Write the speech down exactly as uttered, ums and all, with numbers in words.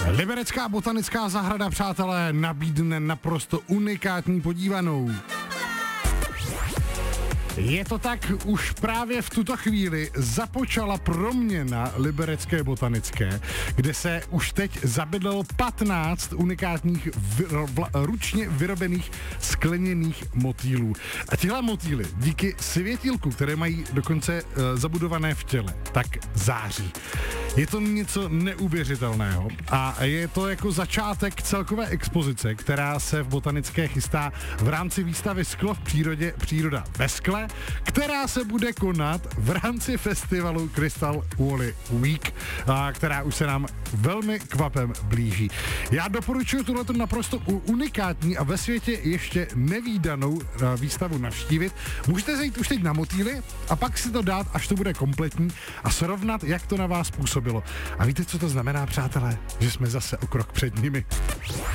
Liberecká botanická zahrada, přátelé, nabídne naprosto unikátní podívanou. Je to tak, už právě v tuto chvíli započala proměna Liberecké botanické, kde se už teď zabydlelo patnáct unikátních vyro, vla, ručně vyrobených skleněných motýlů. A tihle motýly díky světílku, které mají dokonce uh, zabudované v těle, tak září. Je to něco neuvěřitelného a je to jako začátek celkové expozice, která se v botanické chystá v rámci výstavy Sklo v přírodě, příroda ve skle, která se bude konat v rámci festivalu Crystal Valley Week, a která už se nám velmi kvapem blíží. Já doporučuji tuhleto naprosto unikátní a ve světě ještě nevídanou výstavu navštívit. Můžete zajít už teď na motýly a pak si to dát, až to bude kompletní a srovnat, jak to na vás působilo. A víte, co to znamená, přátelé? Že jsme zase o krok před nimi.